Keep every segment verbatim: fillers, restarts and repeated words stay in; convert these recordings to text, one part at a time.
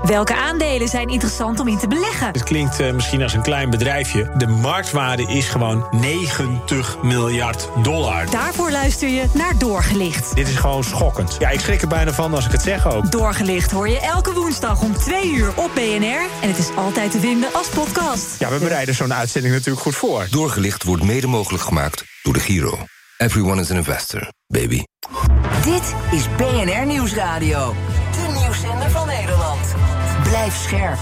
Welke aandelen zijn interessant om in te beleggen? Het klinkt uh, misschien als een klein bedrijfje. De marktwaarde is gewoon negentig miljard dollar. Daarvoor luister je naar Doorgelicht. Dit is gewoon schokkend. Ja, ik schrik er bijna van als ik het zeg ook. Doorgelicht hoor je elke woensdag om twee uur op B N R. En het is altijd te vinden als podcast. Ja, we bereiden zo'n uitzending natuurlijk goed voor. Doorgelicht wordt mede mogelijk gemaakt door de Giro. Everyone is an investor, baby. Dit is B N R Nieuwsradio. De nieuwszender van Nederland. Blijf scherp.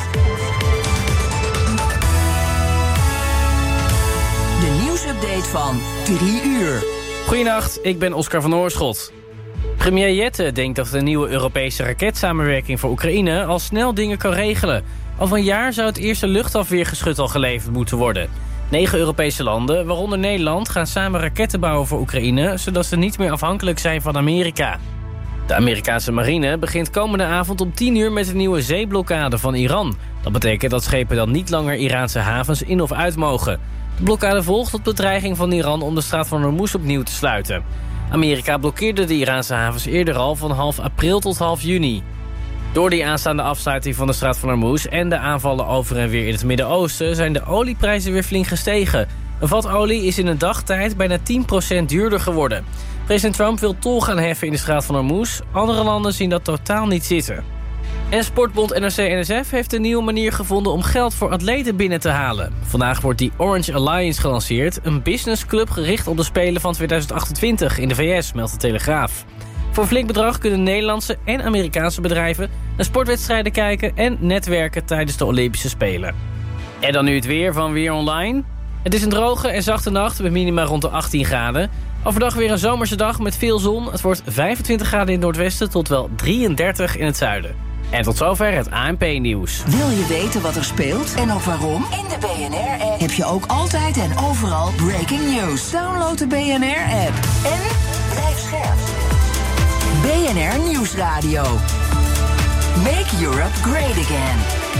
De nieuwsupdate van drie uur. Goedenacht, ik ben Oscar van Oorschot. Premier Jette denkt dat de nieuwe Europese raketsamenwerking voor Oekraïne al snel dingen kan regelen. Over een jaar zou het eerste luchtafweergeschut al geleverd moeten worden. Negen Europese landen, waaronder Nederland, gaan samen raketten bouwen voor Oekraïne, zodat ze niet meer afhankelijk zijn van Amerika. De Amerikaanse marine begint komende avond om tien uur met een nieuwe zeeblokkade van Iran. Dat betekent dat schepen dan niet langer Iraanse havens in of uit mogen. De blokkade volgt op de dreiging van Iran om de straat van Hormuz opnieuw te sluiten. Amerika blokkeerde de Iraanse havens eerder al van half april tot half juni. Door die aanstaande afsluiting van de straat van Hormuz en de aanvallen over en weer in het Midden-Oosten zijn de olieprijzen weer flink gestegen. Een vat olie is in een dagtijd bijna tien procent duurder geworden. President Trump wil tol gaan heffen in de straat van Hormuz. Andere landen zien dat totaal niet zitten. En sportbond N O C N S F heeft een nieuwe manier gevonden om geld voor atleten binnen te halen. Vandaag wordt die Orange Alliance gelanceerd, een businessclub gericht op de Spelen van tweeduizend achtentwintig in de V S, meldt de Telegraaf. Voor een flink bedrag kunnen Nederlandse en Amerikaanse bedrijven naar sportwedstrijden kijken en netwerken tijdens de Olympische Spelen. En dan nu het weer van Weer Online. Het is een droge en zachte nacht met minima rond de achttien graden. Overdag weer een zomerse dag met veel zon. Het wordt vijfentwintig graden in het noordwesten tot wel drieëndertig in het zuiden. En tot zover het A N P-nieuws. Wil je weten wat er speelt en ook waarom? In de B N R-app heb je ook altijd en overal breaking news. Download de B N R-app en blijf scherp. B N R Nieuwsradio. Make Europe great again.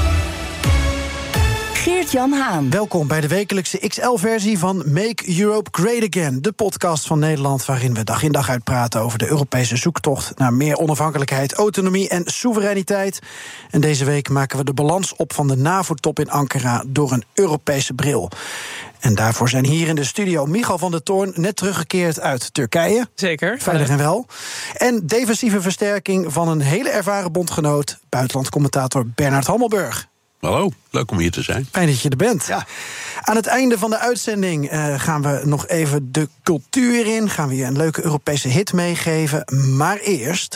Geert-Jan Haan. Welkom bij de wekelijkse X L-versie van Make Europe Great Again. De podcast van Nederland waarin we dag in dag uit praten over de Europese zoektocht naar meer onafhankelijkheid, autonomie en soevereiniteit. En deze week maken we de balans op van de NAVO-top in Ankara door een Europese bril. En daarvoor zijn hier in de studio Michal van der Toorn, net teruggekeerd uit Turkije. Zeker. Veilig en wel. En defensieve versterking van een hele ervaren bondgenoot, buitenlandcommentator Bernard Hammelburg. Hallo, leuk om hier te zijn. Fijn dat je er bent. Ja. Aan het einde van de uitzending uh, gaan we nog even de cultuur in. Gaan we je een leuke Europese hit meegeven. Maar eerst...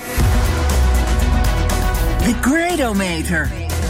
The Gradometer.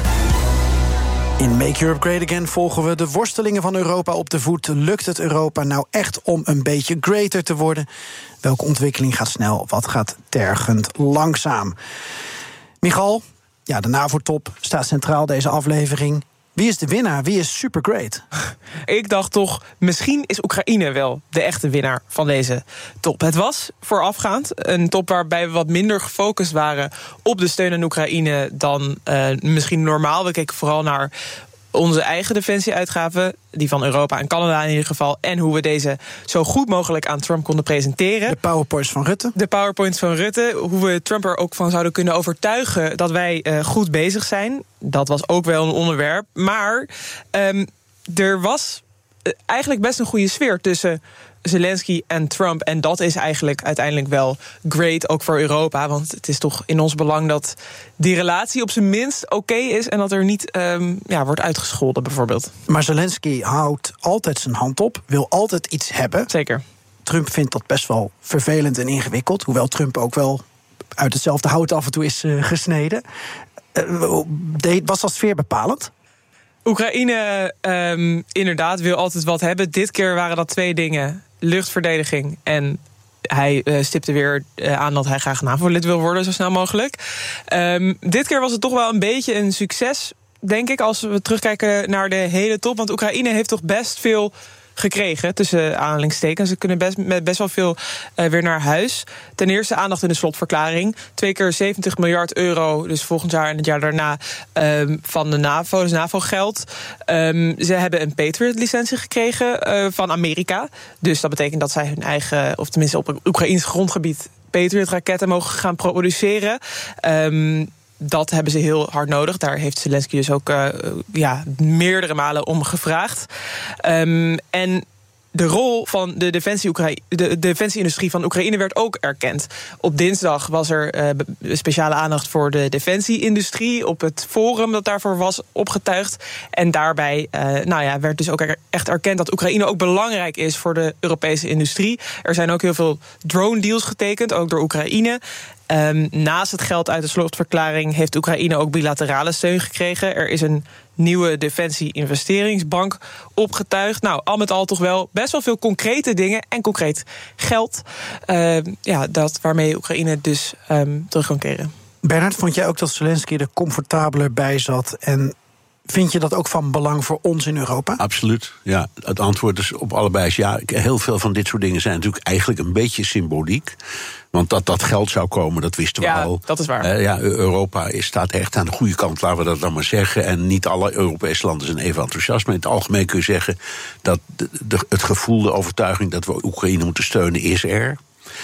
In Make Europe Great Again volgen we de worstelingen van Europa op de voet. Lukt het Europa nou echt om een beetje greater te worden? Welke ontwikkeling gaat snel? Wat gaat tergend langzaam? Michal... Ja, de NAVO-top staat centraal deze aflevering. Wie is de winnaar? Wie is super great? Ik dacht toch, misschien is Oekraïne wel de echte winnaar van deze top. Het was voorafgaand een top waarbij we wat minder gefocust waren op de steun aan Oekraïne dan uh, misschien normaal. We keken vooral naar onze eigen defensieuitgaven, die van Europa en Canada in ieder geval, en hoe we deze zo goed mogelijk aan Trump konden presenteren. De powerpoints van Rutte. De powerpoints van Rutte, hoe we Trump er ook van zouden kunnen overtuigen dat wij uh, goed bezig zijn. Dat was ook wel een onderwerp. Maar um, er was uh, eigenlijk best een goede sfeer tussen Zelensky en Trump. En dat is eigenlijk uiteindelijk wel great, ook voor Europa. Want het is toch in ons belang dat die relatie op zijn minst oké okay is en dat er niet um, ja, wordt uitgescholden, bijvoorbeeld. Maar Zelensky houdt altijd zijn hand op, wil altijd iets hebben. Zeker. Trump vindt dat best wel vervelend en ingewikkeld. Hoewel Trump ook wel uit hetzelfde hout af en toe is uh, gesneden. Uh, was dat sfeer bepalend? Oekraïne um, inderdaad wil altijd wat hebben. Dit keer waren dat twee dingen. Luchtverdediging en hij uh, stipte weer uh, aan dat hij graag NAVO-lid wil worden, zo snel mogelijk. Um, dit keer was het toch wel een beetje een succes, denk ik, als we terugkijken naar de hele top. Want Oekraïne heeft toch best veel gekregen, tussen aanhalingstekens. Ze kunnen best, met best wel veel uh, weer naar huis. Ten eerste aandacht in de slotverklaring. Twee keer zeventig miljard euro, dus volgend jaar en het jaar daarna, um, van de NAVO, dus NAVO-geld. Um, ze hebben een Patriot-licentie gekregen uh, van Amerika. Dus dat betekent dat zij hun eigen, of tenminste op Oekraïns grondgebied, Patriot-raketten mogen gaan produceren. Um, dat hebben ze heel hard nodig. Daar heeft Zelensky dus ook uh, ja, meerdere malen om gevraagd. Um, en de rol van de, defensie Oekra- de defensieindustrie van Oekraïne werd ook erkend. Op dinsdag was er uh, speciale aandacht voor de defensieindustrie op het forum dat daarvoor was opgetuigd. En daarbij uh, nou ja, werd dus ook echt erkend dat Oekraïne ook belangrijk is voor de Europese industrie. Er zijn ook heel veel drone deals getekend, ook door Oekraïne. Um, naast het geld uit de slotverklaring heeft Oekraïne ook bilaterale steun gekregen. Er is een nieuwe defensie-investeringsbank opgetuigd. Nou, al met al toch wel best wel veel concrete dingen en concreet geld. Uh, ja, dat waarmee Oekraïne dus um, terug kan keren. Bernard, vond jij ook dat Zelensky er comfortabeler bij zat? En vind je dat ook van belang voor ons in Europa? Absoluut, ja. Het antwoord is op allebei is ja. Heel veel van dit soort dingen zijn natuurlijk eigenlijk een beetje symboliek. Want dat dat geld zou komen, dat wisten we ja, al. Dat is waar. Uh, ja, Europa is, staat echt aan de goede kant, laten we dat dan maar zeggen. En niet alle Europese landen zijn even enthousiast. Maar in het algemeen kun je zeggen dat de, de, het gevoel, de overtuiging dat we Oekraïne moeten steunen, is er.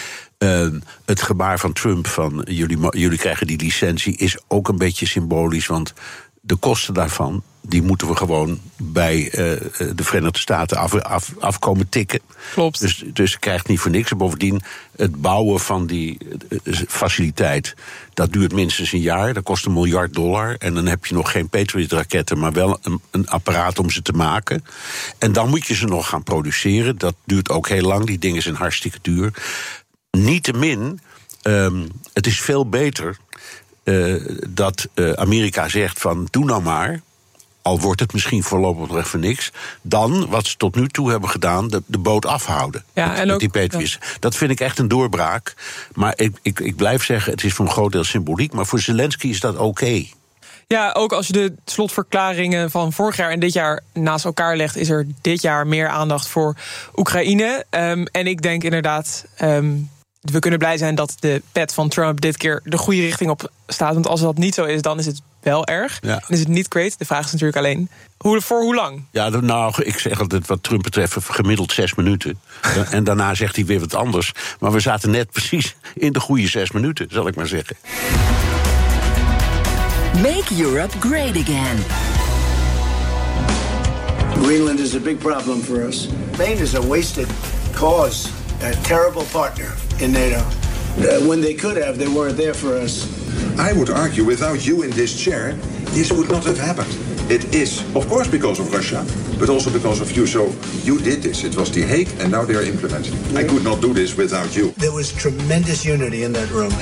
Uh, het gebaar van Trump van jullie, jullie krijgen die licentie is ook een beetje symbolisch. Want de kosten daarvan, die moeten we gewoon bij uh, de Verenigde Staten af, af, afkomen tikken. Klopt. Dus, dus je krijgt niet voor niks. En bovendien, het bouwen van die uh, faciliteit, dat duurt minstens een jaar. Dat kost een miljard dollar. En dan heb je nog geen Patriot-raketten, maar wel een, een apparaat om ze te maken. En dan moet je ze nog gaan produceren. Dat duurt ook heel lang. Die dingen zijn hartstikke duur. Niettemin, um, het is veel beter Uh, dat uh, Amerika zegt van doe nou maar, al wordt het misschien voorlopig nog even niks, dan wat ze tot nu toe hebben gedaan, de, de boot afhouden. Ja, met, en met ook, die Patriots. Ja. Dat vind ik echt een doorbraak. Maar ik, ik, ik blijf zeggen, het is voor een groot deel symboliek, maar voor Zelensky is dat oké. Okay. Ja, ook als je de slotverklaringen van vorig jaar en dit jaar naast elkaar legt, is er dit jaar meer aandacht voor Oekraïne. Um, en ik denk inderdaad, Um, we kunnen blij zijn dat de pet van Trump dit keer de goede richting op staat. Want als dat niet zo is, dan is het wel erg. Ja. Dan is het niet great. De vraag is natuurlijk alleen, hoe, voor hoe lang? Ja, nou, ik zeg altijd wat Trump betreft gemiddeld zes minuten. En daarna zegt hij weer wat anders. Maar we zaten net precies in de goede zes minuten, zal ik maar zeggen. Make Europe great again. Greenland is a big problem for us. Spain is a wasted cause. A terrible partner in NATO. Uh, when they could have, they weren't there for us. I would argue without you in this chair, this would not have happened. It is, of course, because of Russia, but also because of you. So you did this. It was The Hague, and now they are implementing. Yeah. I could not do this without you. There was tremendous unity in that room.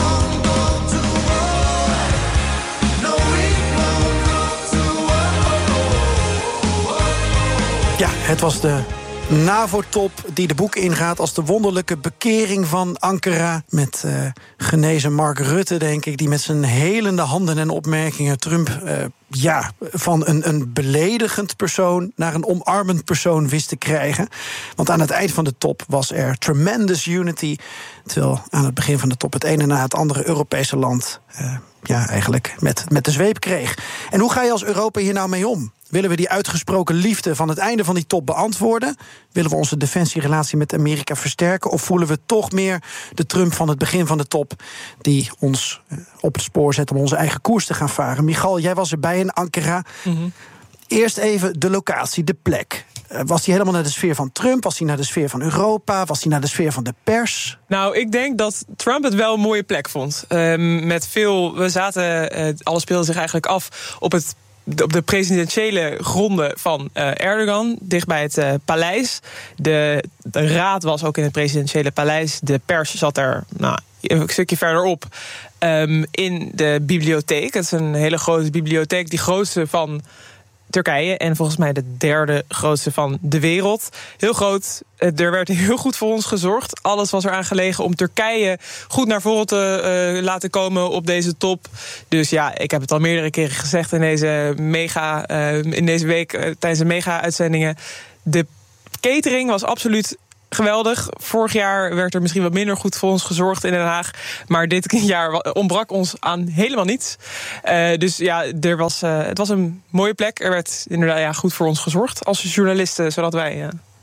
Ja, het was de NAVO-top die de boeken ingaat als de wonderlijke bekering van Ankara. Met uh, genezen Mark Rutte, denk ik, die met zijn helende handen en opmerkingen Trump uh, ja, van een, een beledigend persoon naar een omarmend persoon wist te krijgen. Want aan het eind van de top was er tremendous unity. Terwijl aan het begin van de top het ene na het andere Europese land Uh, ja, eigenlijk met, met de zweep kreeg. En hoe ga je als Europa hier nou mee om? Willen we die uitgesproken liefde van het einde van die top beantwoorden? Willen we onze defensierelatie met Amerika versterken? Of voelen we toch meer de Trump van het begin van de top die ons op het spoor zet om onze eigen koers te gaan varen? Michal, jij was erbij in Ankara. Mm-hmm. Eerst even de locatie, de plek. Was hij helemaal naar de sfeer van Trump? Was hij naar de sfeer van Europa? Was hij naar de sfeer van de pers? Nou, ik denk dat Trump het wel een mooie plek vond. Um, met veel, we zaten, uh, alles speelde zich eigenlijk af op het op de presidentiële gronden van uh, Erdogan, dicht bij het uh, paleis. De, de raad was ook in het presidentiële paleis. De pers zat er nou, een stukje verderop um, in de bibliotheek. Het is een hele grote bibliotheek, die grootste van Turkije en volgens mij de derde grootste van de wereld. Heel groot. Er werd heel goed voor ons gezorgd. Alles was eraan gelegen om Turkije goed naar voren te uh, laten komen op deze top. Dus ja, ik heb het al meerdere keren gezegd in deze mega, uh, in deze week uh, tijdens de mega-uitzendingen. De catering was absoluut geweldig. Vorig jaar werd er misschien wat minder goed voor ons gezorgd in Den Haag. Maar dit jaar ontbrak ons aan helemaal niets. Uh, dus ja, er was, uh, het was een mooie plek. Er werd inderdaad ja, goed voor ons gezorgd als journalisten, zodat wij Uh,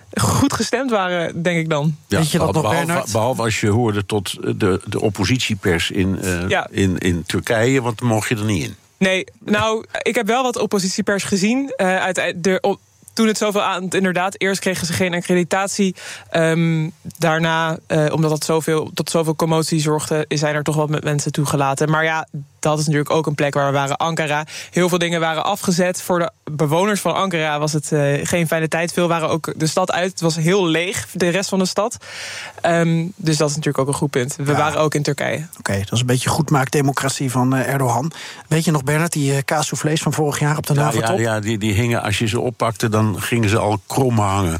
goed gestemd waren, denk ik dan. Ja, Weet je dat nog, behalve, Bernard? behalve als je hoorde tot de, de oppositiepers in, uh, Ja. in, in Turkije, want dan mocht je er niet in. Nee, nou, ik heb wel wat oppositiepers gezien. Uh, uit de, op, toen het zoveel aan, inderdaad, eerst kregen ze geen accreditatie. Um, daarna, uh, omdat het zoveel, tot zoveel commotie zorgde, zijn er toch wat met mensen toegelaten. Maar ja, dat is natuurlijk ook een plek waar we waren, Ankara. Heel veel dingen waren afgezet. Voor de bewoners van Ankara was het uh, geen fijne tijd. Veel waren ook de stad uit. Het was heel leeg, de rest van de stad. Um, dus dat is natuurlijk ook een goed punt. We Ja. waren ook in Turkije. Oké, okay, dat is een beetje goedmaakdemocratie van uh, Erdogan. Weet je nog, Bernard, die uh, kaassoufflés van vorig jaar op de Ja, NAVO-top? ja, ja die, die hingen, als je ze oppakte, dan gingen ze al krom hangen.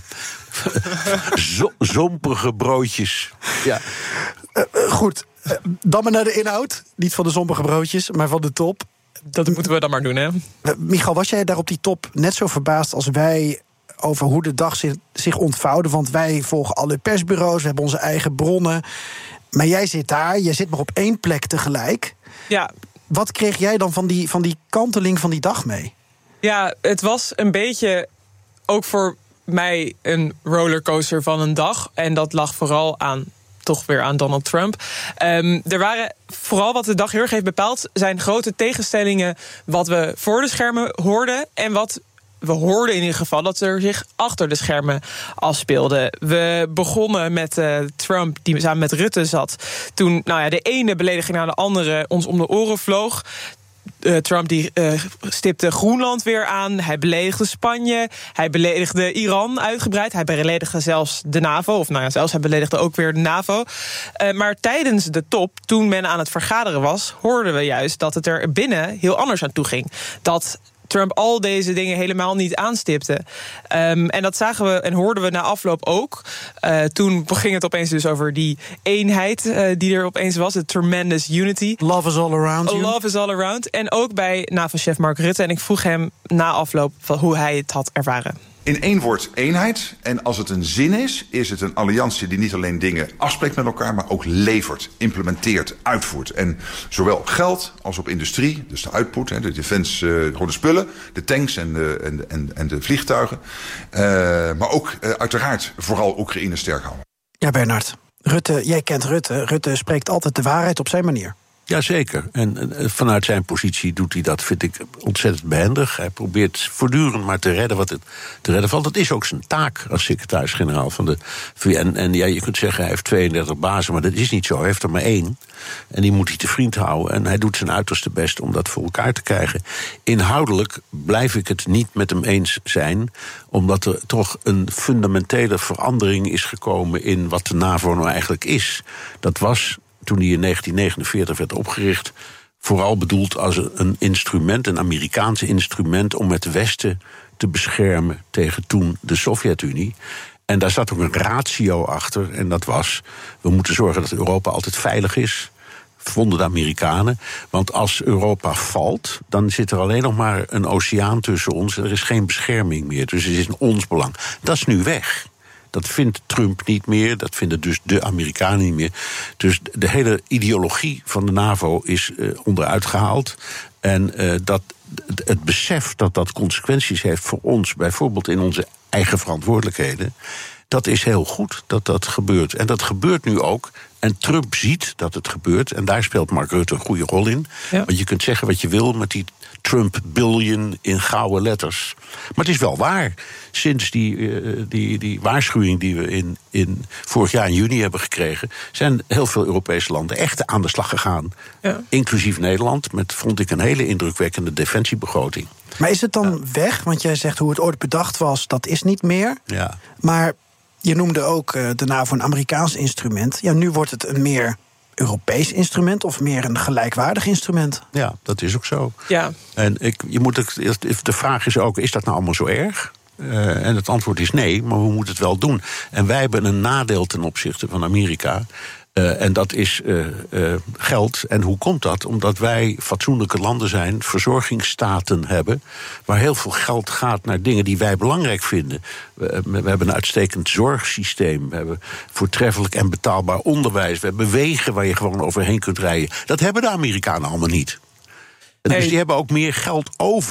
Zo, zompige broodjes. Ja. Uh, uh, goed, uh, dan maar naar de inhoud. Niet van de zompige broodjes, maar van de top. Dat moeten we dan maar doen, hè? Uh, Michal, was jij daar op die top net zo verbaasd als wij over hoe de dag zich, zich ontvouwde? Want wij volgen alle persbureaus, we hebben onze eigen bronnen. Maar jij zit daar, jij zit maar op één plek tegelijk. Ja. Wat kreeg jij dan van die, van die kanteling van die dag mee? Ja, het was een beetje ook voor mij een rollercoaster van een dag. En dat lag vooral aan, toch weer aan Donald Trump. Um, er waren vooral wat de dag heel erg heeft bepaald, zijn grote tegenstellingen wat we voor de schermen hoorden en wat we hoorden in ieder geval dat er zich achter de schermen afspeelde. We begonnen met uh, Trump, die samen met Rutte zat. Toen nou ja, de ene belediging naar de andere ons om de oren vloog. Uh, Trump die uh, stipte Groenland weer aan. Hij beledigde Spanje. Hij beledigde Iran uitgebreid. Hij beledigde zelfs de NAVO. Of nou ja, zelfs hij beledigde ook weer de NAVO. Uh, maar tijdens de top, toen men aan het vergaderen was, hoorden we juist dat het er binnen heel anders aan toe ging. Dat Trump al deze dingen helemaal niet aanstipte. Um, en dat zagen we en hoorden we na afloop ook. Uh, toen ging het opeens dus over die eenheid uh, die er opeens was. De tremendous unity. Love is all around you. Love is all around. En ook bij NAVO-chef Mark Rutte. En ik vroeg hem na afloop van hoe hij het had ervaren. In één woord eenheid. En als het een zin is, is het een alliantie die niet alleen dingen afspreekt met elkaar, maar ook levert, implementeert, uitvoert. En zowel geld als op industrie, dus de output, de defense, uh, gewoon de spullen, de tanks en de, en, en, en de vliegtuigen. Uh, maar ook uh, uiteraard vooral Oekraïne sterk houden. Ja, Bernard. Rutte, jij kent Rutte. Rutte spreekt altijd de waarheid op zijn manier. Jazeker. En vanuit zijn positie doet hij dat, vind ik, ontzettend behendig. Hij probeert voortdurend maar te redden wat het te redden valt. Dat is ook zijn taak als secretaris-generaal van de V N. En, en ja, je kunt zeggen, hij heeft tweeëndertig bazen, maar dat is niet zo. Hij heeft er maar één. En die moet hij te vriend houden. En hij doet zijn uiterste best om dat voor elkaar te krijgen. Inhoudelijk blijf ik het niet met hem eens zijn, omdat er toch een fundamentele verandering is gekomen in wat de NAVO nou eigenlijk is. Dat was, toen die in negentien negenenveertig werd opgericht, vooral bedoeld als een instrument, een Amerikaans instrument om het Westen te beschermen tegen toen de Sovjet-Unie. En daar zat ook een ratio achter, en dat was, we moeten zorgen dat Europa altijd veilig is, vonden de Amerikanen. Want als Europa valt, dan zit er alleen nog maar een oceaan tussen ons en er is geen bescherming meer. Dus het is in ons belang. Dat is nu weg. Dat vindt Trump niet meer, dat vinden dus de Amerikanen niet meer. Dus de hele ideologie van de NAVO is uh, onderuit gehaald. En uh, dat, het besef dat dat consequenties heeft voor ons, bijvoorbeeld in onze eigen verantwoordelijkheden, dat is heel goed dat dat gebeurt. En dat gebeurt nu ook. En Trump ziet dat het gebeurt. En daar speelt Mark Rutte een goede rol in. Ja. Want je kunt zeggen wat je wil met die Trump billion in gouden letters. Maar het is wel waar. Sinds die, uh, die, die waarschuwing die we in, in vorig jaar in juni hebben gekregen, zijn heel veel Europese landen echt aan de slag gegaan. Ja. Inclusief Nederland, met, vond ik, een hele indrukwekkende defensiebegroting. Maar is het dan ja. weg? Want jij zegt hoe het ooit bedacht was, dat is niet meer. Ja. Maar je noemde ook uh, de NAVO een Amerikaans instrument. Ja, nu wordt het een meer Europees instrument of meer een gelijkwaardig instrument? Ja, dat is ook zo. Ja. En ik, je moet ook, de vraag is ook, is dat nou allemaal zo erg? Uh, en het antwoord is nee, maar we moeten het wel doen. En wij hebben een nadeel ten opzichte van Amerika. Uh, en dat is uh, uh, geld. En hoe komt dat? Omdat wij fatsoenlijke landen zijn, verzorgingsstaten hebben, waar heel veel geld gaat naar dingen die wij belangrijk vinden. We, we hebben een uitstekend zorgsysteem. We hebben voortreffelijk en betaalbaar onderwijs. We hebben wegen waar je gewoon overheen kunt rijden. Dat hebben de Amerikanen allemaal niet. Hey. Dus die hebben ook meer geld over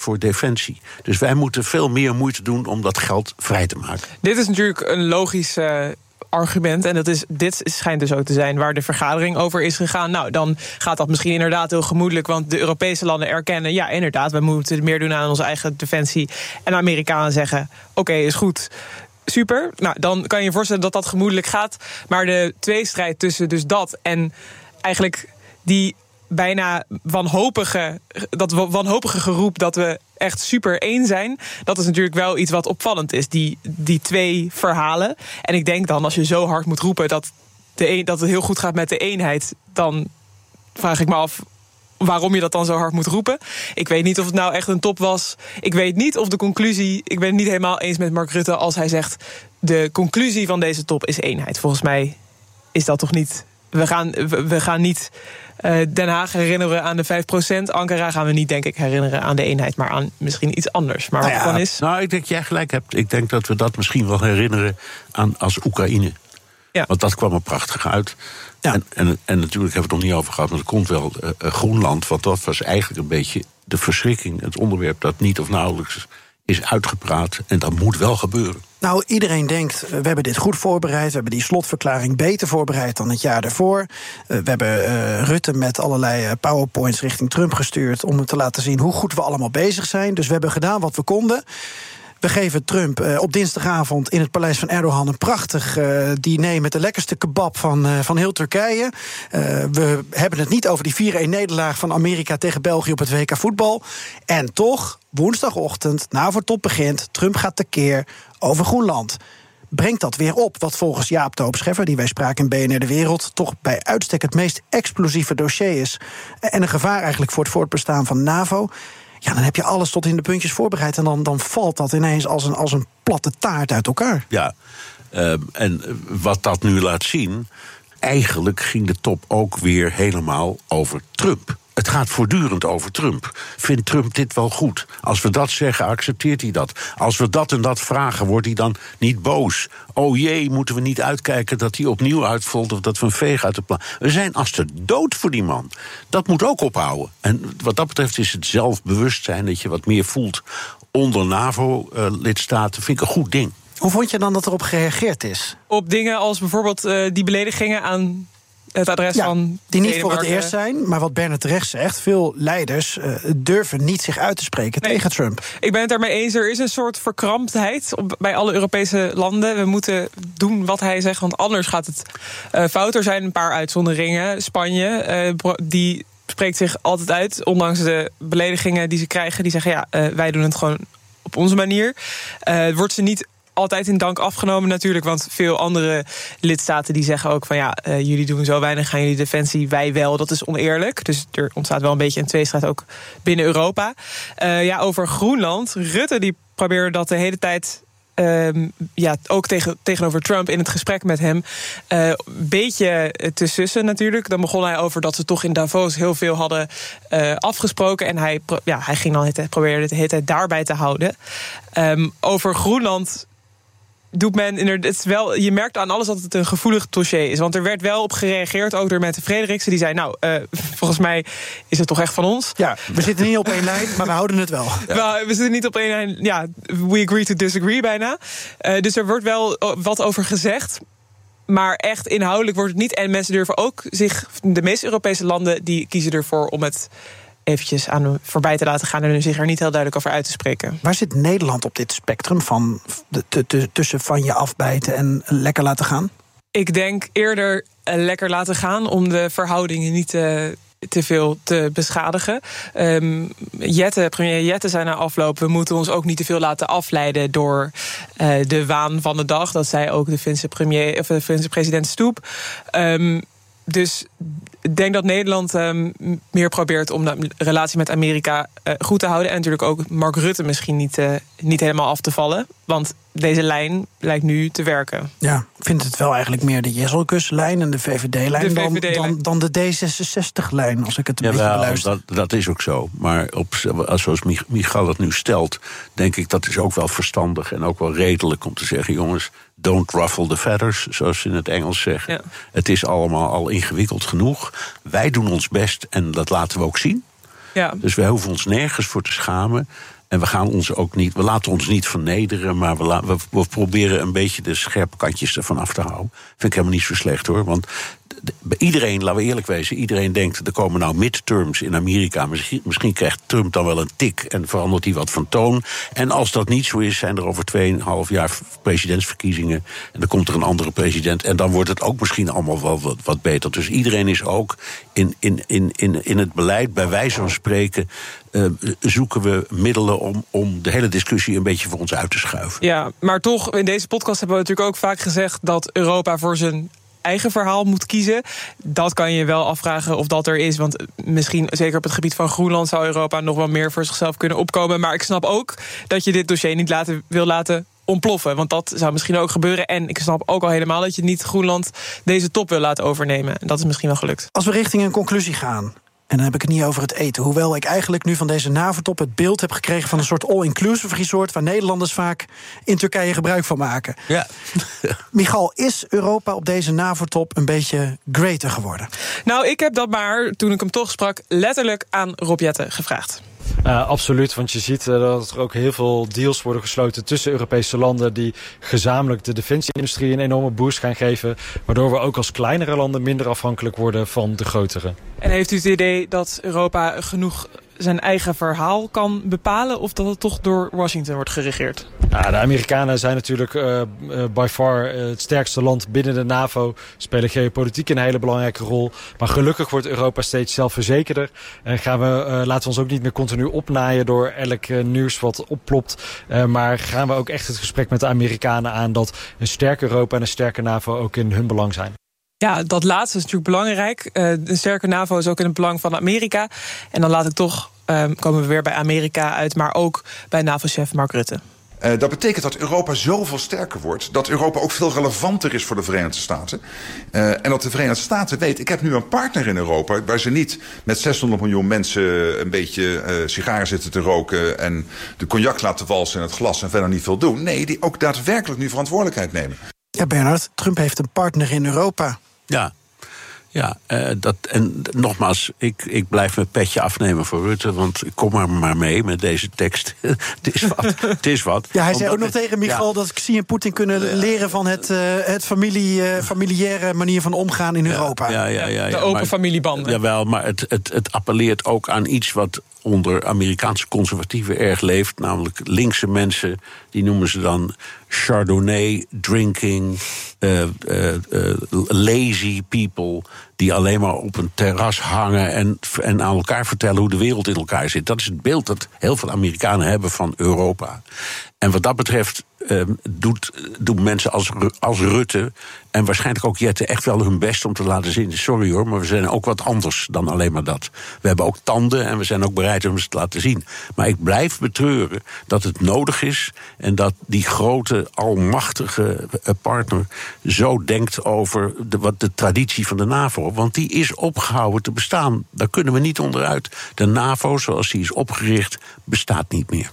voor defensie. Dus wij moeten veel meer moeite doen om dat geld vrij te maken. Dit is natuurlijk een logisch uh, argument. En dat is, dit schijnt dus ook te zijn waar de vergadering over is gegaan. Nou, dan gaat dat misschien inderdaad heel gemoedelijk. Want de Europese landen erkennen, ja, inderdaad, we moeten meer doen aan onze eigen defensie. En de Amerikanen zeggen, oké, okay, is goed. Super. Nou, dan kan je je voorstellen dat dat gemoedelijk gaat. Maar de tweestrijd tussen dus dat en eigenlijk die bijna wanhopige, dat wanhopige geroep dat we echt super één zijn, dat is natuurlijk wel iets wat opvallend is. Die, die twee verhalen. En ik denk dan, als je zo hard moet roepen dat, de een, dat het heel goed gaat met de eenheid, dan vraag ik me af waarom je dat dan zo hard moet roepen. Ik weet niet of het nou echt een top was. Ik weet niet of de conclusie, ik ben het niet helemaal eens met Mark Rutte als hij zegt, de conclusie van deze top is eenheid. Volgens mij is dat toch niet. We gaan, we, we gaan niet uh, Den Haag herinneren aan de vijf procent. Ankara gaan we niet, denk ik, herinneren aan de eenheid, maar aan misschien iets anders. Maar nou wat ja, dan is. Nou, ik denk dat jij gelijk hebt. Ik denk dat we dat misschien wel herinneren aan als Oekraïne. Ja. Want dat kwam er prachtig uit. Ja. En, en, en natuurlijk hebben we het nog niet over gehad, maar er komt wel uh, Groenland. Want dat was eigenlijk een beetje de verschrikking. Het onderwerp dat niet of nauwelijks is uitgepraat. En dat moet wel gebeuren. Nou, iedereen denkt, we hebben dit goed voorbereid. We hebben die slotverklaring beter voorbereid dan het jaar daarvoor. Uh, we hebben uh, Rutte met allerlei uh, powerpoints richting Trump gestuurd om hem te laten zien hoe goed we allemaal bezig zijn. Dus we hebben gedaan wat we konden. We geven Trump uh, op dinsdagavond in het paleis van Erdogan een prachtig uh, diner met de lekkerste kebab van, uh, van heel Turkije. Uh, we hebben het niet over die vier-een nederlaag van Amerika tegen België op het W K voetbal. En toch, woensdagochtend, nou voor top begint, Trump gaat tekeer over Groenland. Brengt dat weer op wat volgens Jaap de Hoop Scheffer, die wij spraken in B N R De Wereld, toch bij uitstek het meest explosieve dossier is. En een gevaar eigenlijk voor het voortbestaan van NAVO. Ja, dan heb je alles tot in de puntjes voorbereid en dan, dan valt dat ineens als een, als een platte taart uit elkaar. Ja, uh, en wat dat nu laat zien, eigenlijk ging de top ook weer helemaal over Trump. Het gaat voortdurend over Trump. Vindt Trump dit wel goed? Als we dat zeggen, accepteert hij dat. Als we dat en dat vragen, wordt hij dan niet boos. Oh jee, moeten we niet uitkijken dat hij opnieuw uitvalt of dat we een veeg uit de plan. We zijn als de dood voor die man. Dat moet ook ophouden. En wat dat betreft is het zelfbewustzijn dat je wat meer voelt onder NAVO-lidstaten, vind ik een goed ding. Hoe vond je dan dat erop gereageerd is? Op dingen als bijvoorbeeld uh, die beledigingen aan het adres ja, van die niet voor het eerst zijn, maar wat Bernard terecht zegt, veel leiders uh, durven niet zich uit te spreken nee, tegen Trump. Ik ben het daarmee eens. Er is een soort verkramptheid op, bij alle Europese landen. We moeten doen wat hij zegt, want anders gaat het uh, fout. Er zijn een paar uitzonderingen. Spanje, uh, die spreekt zich altijd uit, ondanks de beledigingen die ze krijgen. Die zeggen, ja, uh, wij doen het gewoon op onze manier. Uh, wordt ze niet altijd in dank afgenomen natuurlijk, want veel andere lidstaten die zeggen ook van ja, uh, jullie doen zo weinig aan jullie defensie, wij wel, dat is oneerlijk. Dus er ontstaat wel een beetje een tweestrijd ook binnen Europa. Uh, ja, over Groenland, Rutte die probeerde dat de hele tijd Um, ja, ook tegen, tegenover Trump in het gesprek met hem een uh, beetje te sussen natuurlijk. Dan begon hij over dat ze toch in Davos heel veel hadden uh, afgesproken. En hij, ja, hij ging dan het, probeerde het de hele tijd daarbij te houden. Um, over Groenland doet men inderdaad, het is wel, je merkt aan alles dat het een gevoelig dossier is. Want er werd wel op gereageerd, ook door Mette Frederiksen. Die zei, nou, uh, volgens mij is het toch echt van ons. Ja, we zitten niet op één lijn, maar we houden het wel. Ja. Nou, we zitten niet op één lijn, ja, we agree to disagree bijna. Uh, dus er wordt wel wat over gezegd. Maar echt inhoudelijk wordt het niet. En mensen durven ook zich, de meeste Europese landen, die kiezen ervoor om het eventjes aan voorbij te laten gaan en zich er niet heel duidelijk over uit te spreken. Waar zit Nederland op dit spectrum van de, de, de, tussen van je afbijten en lekker laten gaan? Ik denk eerder uh, lekker laten gaan om de verhoudingen niet te, te veel te beschadigen. Um, Jette, premier Jette zei na afloop, we moeten ons ook niet te veel laten afleiden door uh, de waan van de dag. Dat zei ook de Finse premier of de Finse president Stoep. Um, Dus ik denk dat Nederland um, meer probeert om de relatie met Amerika uh, goed te houden. En natuurlijk ook Mark Rutte misschien niet, uh, niet helemaal af te vallen. Want deze lijn lijkt nu te werken. Ja, ik vind het wel eigenlijk meer de Jezelkus-lijn en de V V D-lijn dan, dan, dan de D zesenzestig-lijn, als ik het een ja, beetje wel, beluister. Dat, dat is ook zo. Maar op, zoals Michal het nu stelt, denk ik dat is ook wel verstandig en ook wel redelijk om te zeggen, jongens, don't ruffle the feathers, zoals ze in het Engels zeggen. Ja. Het is allemaal al ingewikkeld genoeg. Wij doen ons best en dat laten we ook zien. Ja. Dus we hoeven ons nergens voor te schamen. En we gaan ons ook niet, we laten ons niet vernederen, maar we, la, we, we proberen een beetje de scherpe kantjes ervan af te houden. Vind ik helemaal niet zo slecht hoor. Want de, iedereen, laten we eerlijk wezen, iedereen denkt er komen nou midterms in Amerika. Misschien, misschien krijgt Trump dan wel een tik en verandert hij wat van toon. En als dat niet zo is, zijn er over tweeënhalf jaar presidentsverkiezingen. En dan komt er een andere president. En dan wordt het ook misschien allemaal wel wat, wat beter. Dus iedereen is ook in, in, in, in, in het beleid, bij wijze van spreken, Uh, zoeken we middelen om, om de hele discussie een beetje voor ons uit te schuiven. Ja, maar toch, in deze podcast hebben we natuurlijk ook vaak gezegd dat Europa voor zijn eigen verhaal moet kiezen. Dat kan je wel afvragen of dat er is. Want misschien, zeker op het gebied van Groenland, zou Europa nog wel meer voor zichzelf kunnen opkomen. Maar ik snap ook dat je dit dossier niet laten, wil laten ontploffen. Want dat zou misschien ook gebeuren. En ik snap ook al helemaal dat je niet Groenland deze top wil laten overnemen. En dat is misschien wel gelukt. Als we richting een conclusie gaan, en dan heb ik het niet over het eten. Hoewel ik eigenlijk nu van deze NAVO-top het beeld heb gekregen van een soort all-inclusive resort waar Nederlanders vaak in Turkije gebruik van maken. Ja. Michal, is Europa op deze NAVO-top een beetje greater geworden? Nou, ik heb dat maar, toen ik hem toch sprak, letterlijk aan Rob Jetten gevraagd. Uh, absoluut, want je ziet uh, dat er ook heel veel deals worden gesloten tussen Europese landen die gezamenlijk de defensieindustrie een enorme boost gaan geven, waardoor we ook als kleinere landen minder afhankelijk worden van de grotere. En heeft u het idee dat Europa genoeg zijn eigen verhaal kan bepalen, of dat het toch door Washington wordt geregeerd? Ja, de Amerikanen zijn natuurlijk uh, uh, by far uh, het sterkste land binnen de NAVO. Spelen geopolitiek een hele belangrijke rol. Maar gelukkig wordt Europa steeds zelfverzekerder. En gaan we, uh, laten we ons ook niet meer continu opnaaien door elk uh, nieuws wat opplopt. Uh, maar gaan we ook echt het gesprek met de Amerikanen aan dat een sterke Europa en een sterke NAVO ook in hun belang zijn. Ja, dat laatste is natuurlijk belangrijk. Uh, een sterke NAVO is ook in het belang van Amerika. En dan laat ik toch, uh, komen we weer bij Amerika uit, maar ook bij NAVO-chef Mark Rutte. Uh, dat betekent dat Europa zoveel sterker wordt, dat Europa ook veel relevanter is voor de Verenigde Staten. Uh, en dat de Verenigde Staten weet, ik heb nu een partner in Europa waar ze niet met zeshonderd miljoen mensen een beetje uh, sigaren zitten te roken en de cognac laten walsen in het glas en verder niet veel doen. Nee, die ook daadwerkelijk nu verantwoordelijkheid nemen. Ja, Bernard, Trump heeft een partner in Europa. Ja. Ja, uh, dat, en nogmaals, ik, ik blijf mijn petje afnemen voor Rutte, want ik kom er maar mee met deze tekst. Het is wat. Het is wat. Ja, hij Omdat zei ook nog het, tegen Michal ja. dat Xi en Poetin kunnen ja. leren van het, uh, het familie, uh, familiaire manier van omgaan in ja, Europa. Ja, ja, ja, ja, de open maar, familiebanden. Jawel, maar het, het, het appelleert ook aan iets wat onder Amerikaanse conservatieven erg leeft, namelijk linkse mensen, die noemen ze dan Chardonnay drinking, uh, uh, uh, lazy people, die alleen maar op een terras hangen en, en aan elkaar vertellen hoe de wereld in elkaar zit. Dat is het beeld dat heel veel Amerikanen hebben van Europa. En wat dat betreft uh, doet, doen mensen als, als Rutte en waarschijnlijk ook Jette echt wel hun best om te laten zien, sorry hoor, maar we zijn ook wat anders dan alleen maar dat. We hebben ook tanden en we zijn ook bereid om ze te laten zien. Maar ik blijf betreuren dat het nodig is en dat die grote, almachtige partner zo denkt over de, wat de traditie van de NAVO. Want die is opgehouden te bestaan. Daar kunnen we niet onderuit. De NAVO, zoals die is opgericht, bestaat niet meer.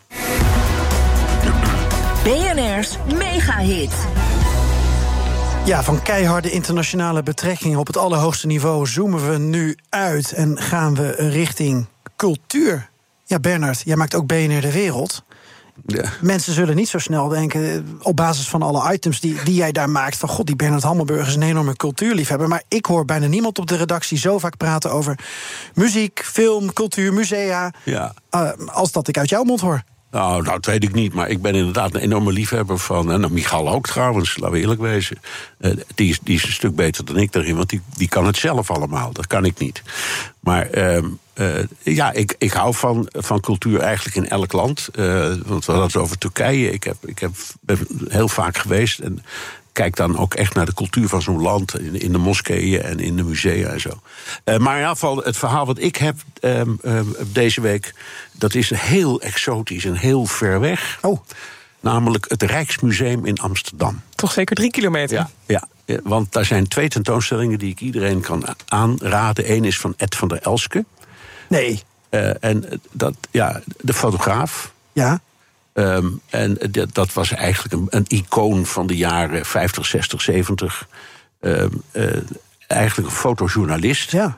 B N R's Mega-hit. Ja, van keiharde internationale betrekkingen op het allerhoogste niveau zoomen we nu uit en gaan we richting cultuur. Ja, Bernard, jij maakt ook B N R De Wereld. Ja. Mensen zullen niet zo snel denken, op basis van alle items die, die jij daar maakt, van god, die Bernard Hammelburg is een enorme cultuurliefhebber. Maar ik hoor bijna niemand op de redactie zo vaak praten over muziek, film, cultuur, musea, ja. uh, als dat ik uit jouw mond hoor. Nou, nou, dat weet ik niet, maar ik ben inderdaad een enorme liefhebber van, en Michal ook trouwens, laten we eerlijk wezen. Uh, die, is, die is een stuk beter dan ik daarin, want die, die kan het zelf allemaal, dat kan ik niet. Maar uh, uh, ja, ik, ik hou van, van cultuur eigenlijk in elk land. Uh, want we hadden het over Turkije, ik, heb, ik heb, ben heel vaak geweest en kijk dan ook echt naar de cultuur van zo'n land, in, in de moskeeën en in de musea en zo. Uh, maar in ieder geval, het verhaal wat ik heb um, um, deze week, dat is heel exotisch en heel ver weg. Oh. Namelijk het Rijksmuseum in Amsterdam. Toch zeker drie kilometer? Ja, ja, ja, want daar zijn twee tentoonstellingen die ik iedereen kan aanraden. Eén is van Ed van der Elske. Nee. Uh, en dat, ja, de fotograaf. Ja. Um, en dat, dat was eigenlijk een, een icoon van de jaren vijftig, zestig, zeventig. Um, uh, eigenlijk een fotojournalist. Ja.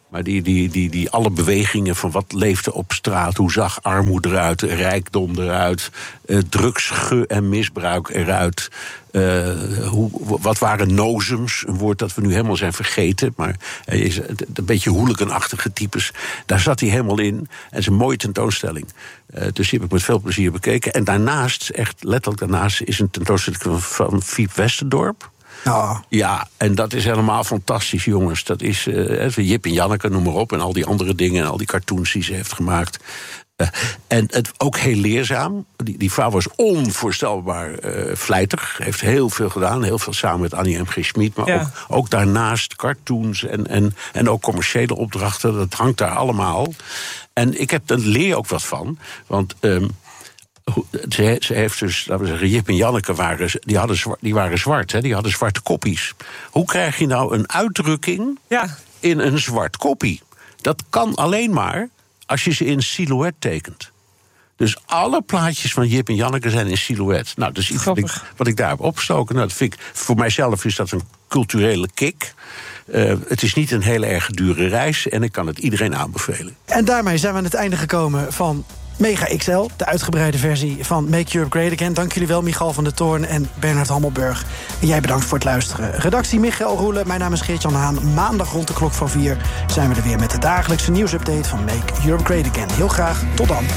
Maar die, die, die, die alle bewegingen van wat leefde op straat, hoe zag armoede eruit, rijkdom eruit, uh, drugs, ge- en misbruik eruit. Uh, hoe, wat waren nozems, een woord dat we nu helemaal zijn vergeten, maar hij is een beetje hooliganachtige types. Daar zat hij helemaal in. En het is een mooie tentoonstelling. Uh, dus die heb ik met veel plezier bekeken. En daarnaast, echt letterlijk daarnaast, is een tentoonstelling van Fiep Westendorp. Oh. Ja, en dat is helemaal fantastisch, jongens. Dat is uh, Jip en Janneke, noem maar op. En al die andere dingen en al die cartoons die ze heeft gemaakt. Uh, en het ook heel leerzaam. Die, die vrouw was onvoorstelbaar uh, vlijtig. Heeft heel veel gedaan. Heel veel samen met Annie M G. Schmid. Maar ja. ook, ook daarnaast cartoons en, en, en ook commerciële opdrachten. Dat hangt daar allemaal. En ik heb, daar leer je ook wat van. Want... Um, Ze, ze heeft dus, laten we zeggen, Jip en Janneke waren, die, hadden zwart, die waren zwart, hè, die hadden zwarte koppies. Hoe krijg je nou een uitdrukking ja. in een zwart koppie? Dat kan alleen maar als je ze in silhouet tekent. Dus alle plaatjes van Jip en Janneke zijn in silhouet. Nou, dat is iets wat ik, wat ik daar heb opgestoken. Nou, dat vind ik, voor mijzelf is dat een culturele kick. Uh, het is niet een hele erg dure reis en ik kan het iedereen aanbevelen. En daarmee zijn we aan het einde gekomen van Mega X L, de uitgebreide versie van Make Europe Great Again. Dank jullie wel, Michal van der Toorn en Bernard Hammelburg. En jij bedankt voor het luisteren. Redactie Michael Roelen, mijn naam is Geert-Jan Haan. Maandag rond de klok van vier zijn we er weer met de dagelijkse nieuwsupdate van Make Europe Great Again. Heel graag, tot dan.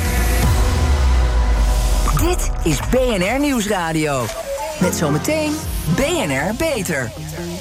Dit is B N R Nieuwsradio. Met zometeen B N R Beter.